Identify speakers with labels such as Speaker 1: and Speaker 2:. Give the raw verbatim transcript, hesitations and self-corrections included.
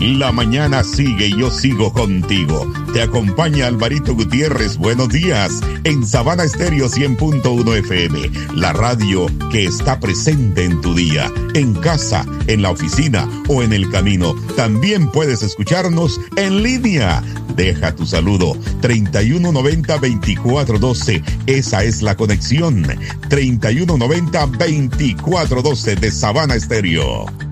Speaker 1: La mañana sigue y yo sigo contigo. Te acompaña Alvarito Gutiérrez. Buenos días. En Sabana Estéreo cien punto uno F M. La radio que está presente en tu día. En casa, en la oficina o en el camino. También puedes escucharnos en línea. Deja tu saludo. treinta y uno noventa, veinticuatro doce. Esa es la conexión. treinta y uno noventa, veinticuatro doce de Sabana Estéreo.